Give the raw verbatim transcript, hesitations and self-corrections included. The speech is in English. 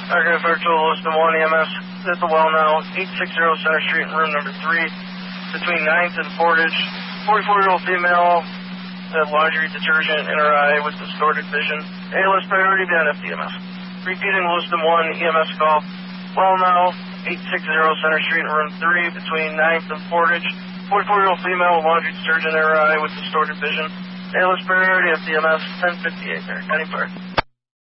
Argo Virtual, Lewiston one E M S at the well now, eight sixty Center Street in room number three, between ninth and Portage. forty-four-year-old female, had laundry detergent in her eye with distorted vision. A L S priority to F D M S. Repeating Lewiston one E M S call. Well now, eight sixty Center Street in room three, between ninth and Portage. forty-four-year-old female with laundry detergent in her eye with distorted vision. A L S priority F D M S ten fifty-eight there. County Fire.